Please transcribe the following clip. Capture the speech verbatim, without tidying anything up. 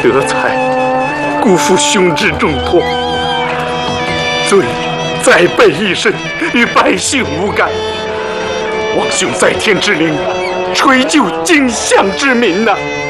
德才辜负兄之重托，罪再背一身，与百姓无干。望兄在天之灵，垂救荆襄之民呐、啊！